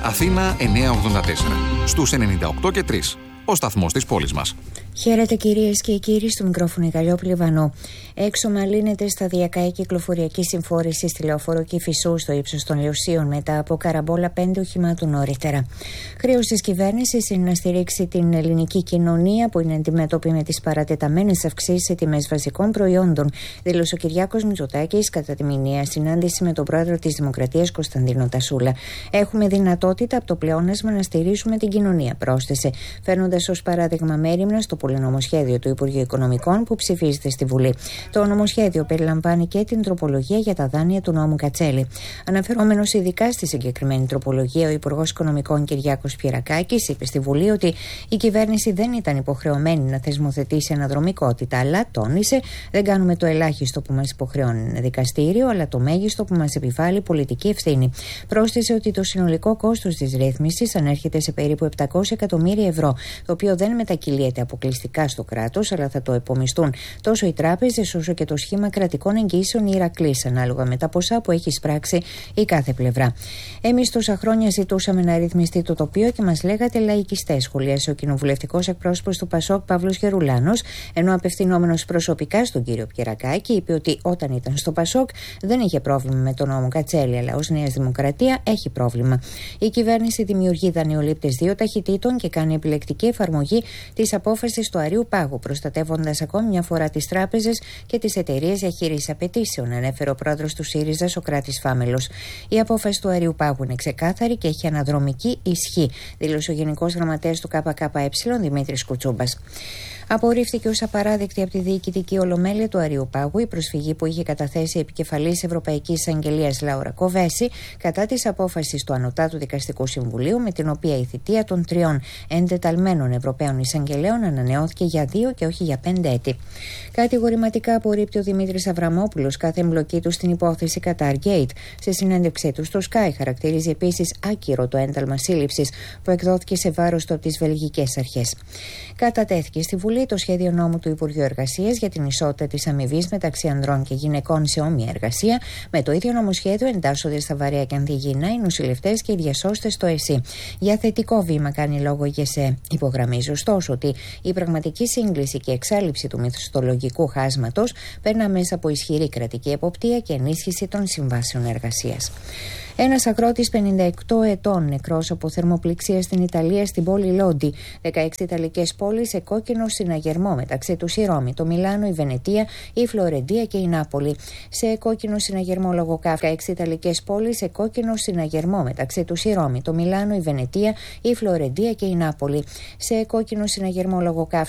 Αθήνα 984. Στους 98 και 3. Ο σταθμός της πόλης μας. Χαίρετε κυρίες και κύριοι, στο μικρόφωνο η Καλλιόπουλη Βανό. Έξωμα λύνεται σταδιακά η κυκλοφοριακή συμφόρηση στη Λεωφόρο Κηφισού στο ύψος των Λεωσίων μετά από καραμπόλα 5 οχημάτων νωρίτερα. Χρέος της κυβέρνησης είναι να στηρίξει την ελληνική κοινωνία που είναι αντιμέτωπη με τις παρατεταμένες αυξήσεις σε τιμές βασικών προϊόντων, δήλωσε ο Κυριάκος Μητσοτάκης κατά τη μηνιαία συνάντηση με τον πρόεδρο της Δημοκρατίας Κωνσταντίνο Τασούλα. Έχουμε δυνατότητα από το πλεόνασμα να στηρίζουμε την κοινωνία, πρόσθεσε, φέρνοντας ως παράδειγμα μέριμνα στο πολυνομοσχέδιο του Υπουργείου Οικονομικών που ψηφίζεται στη Βουλή. Το νομοσχέδιο περιλαμβάνει και την τροπολογία για τα δάνεια του νόμου Κατσέλη. Αναφερόμενος ειδικά στη συγκεκριμένη τροπολογία, ο Υπουργός Οικονομικών Κυριάκος Πιερακάκης είπε στη Βουλή ότι η κυβέρνηση δεν ήταν υποχρεωμένη να θεσμοθετήσει αναδρομικότητα, αλλά τόνισε: δεν κάνουμε το ελάχιστο που μας υποχρεώνει ένα δικαστήριο, αλλά το μέγιστο που μας επιβάλλει πολιτική ευθύνη. Πρόσθεσε ότι το συνολικό κόστος της ρύθμισης ανέρχεται σε περίπου 700 εκατομμύρια ευρώ, το οποίο δεν μετακυλείται αποκλειστικά στο κράτος, αλλά θα το επομιστούν τόσο οι τράπεζες όσο και το σχήμα κρατικών εγγύσεων Ηρακλής, ανάλογα με τα ποσά που έχει εισπράξει η κάθε πλευρά. Εμείς τόσα χρόνια ζητούσαμε να ρυθμιστεί το τοπίο και μας λέγατε λαϊκιστές, σχολίασε ο κοινοβουλευτικός εκπρόσωπος του ΠΑΣΟΚ Παύλος Γερουλάνος, ενώ απευθυνόμενος προσωπικά στον κύριο Πιερακάκη είπε ότι όταν ήταν στο ΠΑΣΟΚ δεν είχε πρόβλημα με τον νόμο Κατσέλη, αλλά ως Νέα Δημοκρατία έχει πρόβλημα. Η κυβέρνηση δημιουργεί δανειολήπτες 2 ταχυτήτων και κάνει επιλεκτική εφαρμογή της απόφασης του Αριού Πάγου, προστατεύοντας ακόμη μια φορά τις τράπεζες και τις εταιρείες διαχείρισης απαιτήσεων, ανέφερε ο πρόεδρος του ΣΥΡΙΖΑ Σωκράτης Φάμελος. Η απόφαση του Αριού Πάγου είναι ξεκάθαρη και έχει αναδρομική ισχύ, δήλωσε ο Γενικός Γραμματέας του ΚΚΕ Δημήτρης Κουτσούμπας. Απορρίφθηκε ως απαράδεκτη από τη Διοικητική Ολομέλεια του Αριού Πάγου η προσφυγή που είχε καταθέσει η επικεφαλής Ευρωπαϊκής Εισαγγελίας Λάουρα Κοβέση κατά της απόφασης του Ανωτάτου Δικαστικού Συμβουλίου, με την οποία η θητεία των 3 εντεταλμένων Ευρωπαίων Εισαγγελέων ανανεώθηκε για 2 και όχι για 5 έτη. Κατηγορηματικά απορρίπτει ο Δημήτρης Αβραμόπουλος κάθε εμπλοκή του στην υπόθεση Qatar-Gate. Σε συνέντευξή του στο Sky χαρακτηρίζει επίσης άκυρο το ένταλμα σύλληψης που εκδόθηκε σε βάρος του από τις βελγικές αρχές. Κατατέθηκε στη Βουλή το σχέδιο νόμου του Υπουργείου Εργασίας για την ισότητα της αμοιβής μεταξύ ανδρών και γυναικών σε όμοια εργασία. Με το ίδιο νομοσχέδιο εντάσσονται στα βαρέα και ανθυγιεινά οι νοσηλευτές και οι διασώστες στο ΕΣΥ. Για θετικό βήμα κάνει λόγο η ΓΕΣΕ. Υπογραμμίζει ωστόσο ότι η πραγματική σύγκληση και εξάλληψη του μισθολογικού χάσματος περνά μέσα από ισχυρή κρατική εποπτεία και ενίσχυση των συμβάσεων εργασίας. Ένας αγρότης 58 ετών νεκρός από θερμοπληξία στην Ιταλία, στην πόλη Λόντι. 16 Ιταλικές πόλεις σε κόκκινο συναγερμό μεταξύ τους η Ρώμη, το Μιλάνο, η Βενετία, η Φλωρεντία και η Νάπολη. Σε κόκκινο συναγερμό λόγω καύσης. 16 Ιταλικές πόλεις σε κόκκινο συναγερμό μεταξύ τους η Ρώμη, το Μιλάνο, η Βενετία, η Φλωρεντία και η Νάπολη. Σε κόκκινο συναγερμό λόγω καύσης.